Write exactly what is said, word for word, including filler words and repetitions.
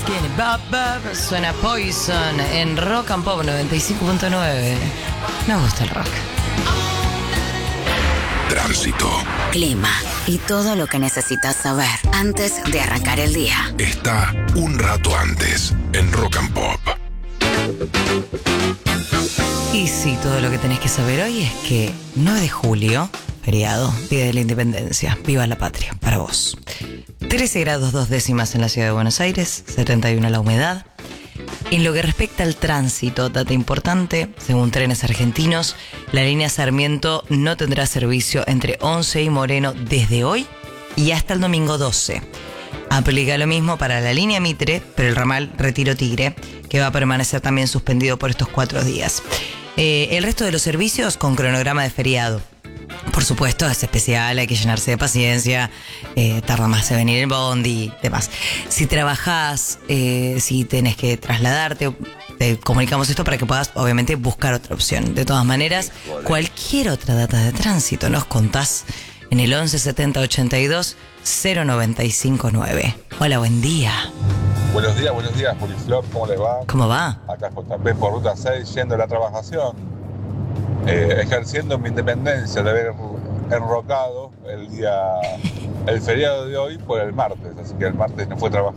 Skinny Bob Bob. Suena Poison en Rock and Pop noventa y cinco punto nueve. Nos gusta el rock. Tránsito. Clima y todo lo que necesitas saber antes de arrancar el día. Está un rato antes en Rock and Pop. Y sí, todo lo que tenés que saber hoy es que nueve de julio, feriado, Día de la Independencia. Viva la patria, para vos. trece grados dos décimas en la ciudad de Buenos Aires, setenta y uno la humedad. En lo que respecta al tránsito, data importante, según Trenes Argentinos, la línea Sarmiento no tendrá servicio entre Once y Moreno desde hoy y hasta el domingo doce. Aplica lo mismo para la línea Mitre, pero el ramal Retiro Tigre, que va a permanecer también suspendido por estos cuatro días. Eh, el resto de los servicios con cronograma de feriado. Por supuesto, es especial, hay que llenarse de paciencia, eh, tarda más en venir el bondi y demás. Si trabajás, eh, si tenés que trasladarte, te comunicamos esto para que puedas, obviamente, buscar otra opción. De todas maneras, cualquier otra data de tránsito nos contás en el once setenta ochenta y dos cero noventa y cinco nueve. Hola, buen día. Buenos días, buenos días, Poliflor, ¿cómo les va? ¿Cómo va? Acá también por Ruta seis, yendo a la trabajación, eh, ejerciendo mi independencia de haber enrocado el día, el feriado de hoy por el martes, así que el martes no fue trabajar